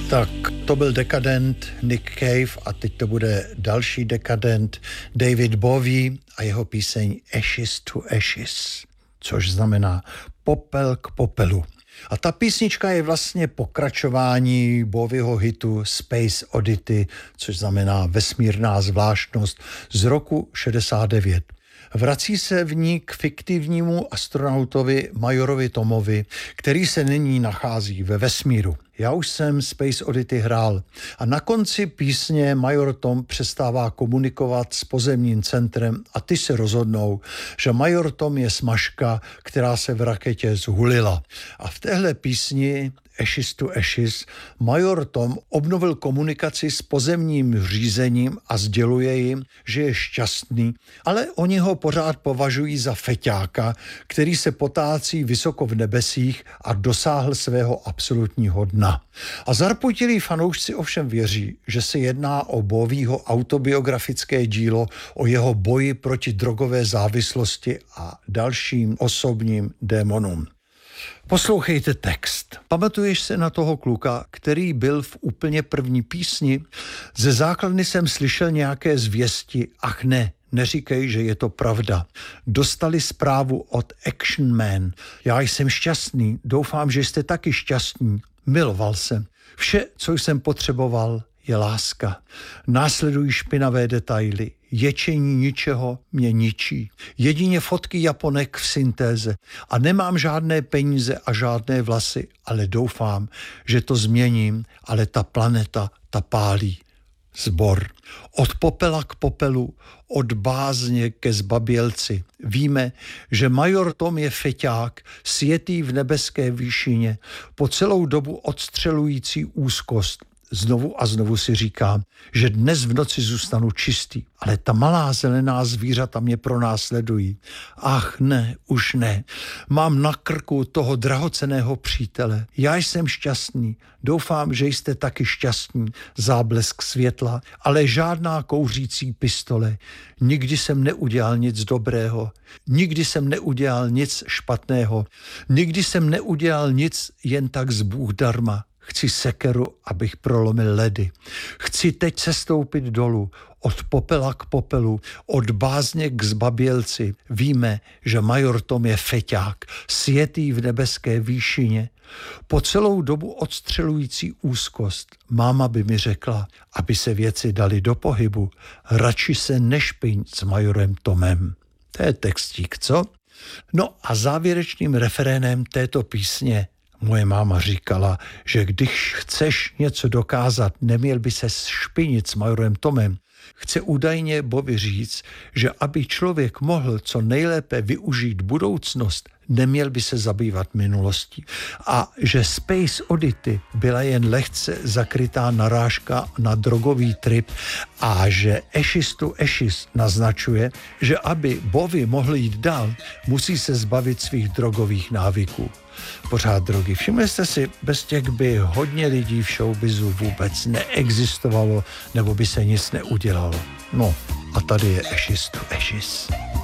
Tak to byl dekadent Nick Cave a teď to bude další dekadent David Bowie a jeho píseň Ashes to Ashes, což znamená popel k popelu. A ta písnička je vlastně pokračování Bowieho hitu Space Oddity, což znamená vesmírná zvláštnost z roku 69. Vrací se v ní k fiktivnímu astronautovi Majorovi Tomovi, který se nyní nachází ve vesmíru. Já už jsem Space Oddity hrál a na konci písně Major Tom přestává komunikovat s pozemním centrem a ty se rozhodnou, že Major Tom je smažka, která se v raketě zhulila. A v téhle písni Ashes to Ashes Major Tom obnovil komunikaci s pozemním řízením a sděluje jim, že je šťastný, ale oni ho pořád považují za feťáka, který se potácí vysoko v nebesích a dosáhl svého absolutního dna. A zarputilí fanoušci ovšem věří, že se jedná o Bowieho autobiografické dílo o jeho boji proti drogové závislosti a dalším osobním démonům. Poslouchejte text. Pamatuješ se na toho kluka, který byl v úplně první písni? Ze základny jsem slyšel nějaké zvěsti. Ach ne, neříkej, že je to pravda. Dostali zprávu od Action Man. Já jsem šťastný, doufám, že jste taky šťastní. Miloval jsem. Vše, co jsem potřeboval, je láska. Následují špinavé detaily. Ječení ničeho mě ničí. Jedině fotky Japonek v syntéze. A nemám žádné peníze a žádné vlasy, ale doufám, že to změním, ale ta planeta, ta pálí. Zbor. Od popela k popelu, od bázně ke zbabělci. Víme, že Major Tom je feťák, sjetý v nebeské výšině, po celou dobu odstřelující úzkost. Znovu a znovu si říkám, že dnes v noci zůstanu čistý, ale ta malá zelená zvířata mě pronásledují. Ach ne, už ne. Mám na krku toho drahocenného přítele. Já jsem šťastný. Doufám, že jste taky šťastní. Záblesk světla, ale žádná kouřící pistole. Nikdy jsem neudělal nic dobrého. Nikdy jsem neudělal nic špatného. Nikdy jsem neudělal nic jen tak z Bůh darma. Chci sekeru, abych prolomil ledy. Chci teď sestoupit dolů, od popela k popelu, od bázně k zbabělci. Víme, že Major Tom je feťák, sjetý v nebeské výšině. Po celou dobu odstřelující úzkost. Máma by mi řekla, aby se věci dali do pohybu. Radši se nešpiň s Majorem Tomem. To je textík, co? No a závěrečným referénem této písně moje máma říkala, že když chceš něco dokázat, neměl by se špinit s Majorem Tomem. Chce údajně Bobby říct, že aby člověk mohl co nejlépe využít budoucnost, neměl by se zabývat minulostí. A že Space Oddity byla jen lehce zakrytá narážka na drogový trip a že Ashes to Ashes naznačuje, že aby Bowie mohl jít dál, musí se zbavit svých drogových návyků. Pořád drogy. Všimli jste si, bez těch by hodně lidí v showbizu vůbec neexistovalo, nebo by se nic neudělalo. No a tady je Ashes to Ashes.